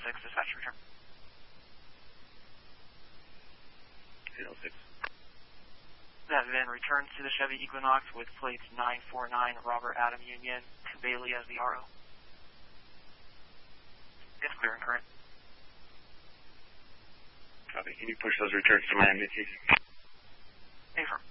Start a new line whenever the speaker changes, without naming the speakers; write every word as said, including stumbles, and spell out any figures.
six, dispatch return.
eight oh six.
That then returns to the Chevy Equinox with plates nine four nine, Robert Adam Union, Bailey as the R O. It's clear and current.
Copy. Can you push those returns to Miami, please?
Affirm.